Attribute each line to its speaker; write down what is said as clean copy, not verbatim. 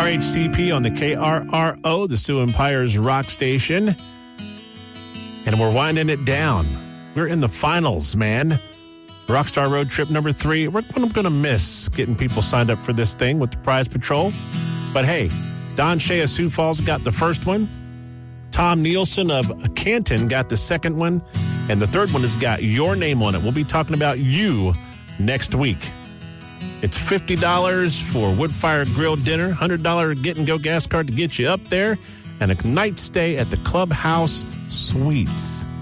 Speaker 1: RHCP on the KRRO, the Sioux Empire's rock station. And we're winding it down. We're in the finals, man. Rockstar Road Trip number 3. We're going to miss getting people signed up for this thing with the Prize Patrol. But hey, Don Shea of Sioux Falls got the first one. Tom Nielsen of Canton got the second one. And the third one has got your name on it. We'll be talking about you next week. It's $50 for Woodfire Grill dinner, $100 get-and-go gas card to get you up there, and a night stay at the Clubhouse Suites.